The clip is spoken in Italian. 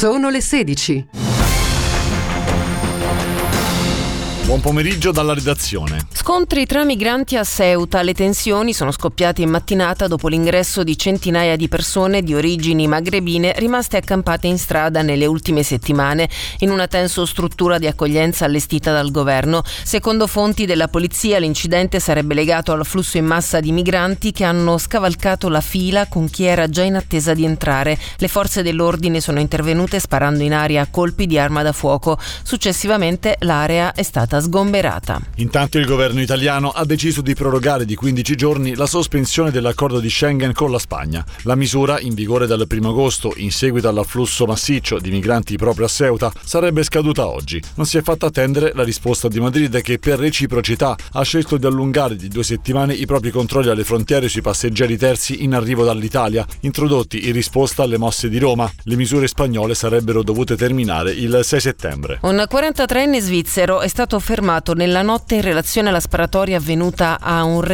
Sono le 16. Buon pomeriggio dalla redazione. Scontri tra migranti a Ceuta. Le tensioni sono scoppiate in mattinata dopo l'ingresso di centinaia di persone di origini magrebine rimaste accampate in strada nelle ultime settimane in una tensostruttura di accoglienza allestita dal governo. Secondo fonti della polizia, l'incidente sarebbe legato al flusso in massa di migranti che hanno scavalcato la fila con chi era già in attesa di entrare. Le forze dell'ordine sono intervenute sparando in aria a colpi di arma da fuoco. Successivamente l'area è stata sgomberata. Intanto il governo italiano ha deciso di prorogare di 15 giorni la sospensione dell'accordo di Schengen con la Spagna. La misura, in vigore dal 1 agosto, in seguito all'afflusso massiccio di migranti proprio a Ceuta, sarebbe scaduta oggi. Non si è fatta attendere la risposta di Madrid, che per reciprocità ha scelto di allungare di 2 settimane i propri controlli alle frontiere sui passeggeri terzi in arrivo dall'Italia, introdotti in risposta alle mosse di Roma. Le misure spagnole sarebbero dovute terminare il 6 settembre. Un 43enne svizzero è stato fermato nella notte in relazione alla sparatoria avvenuta a un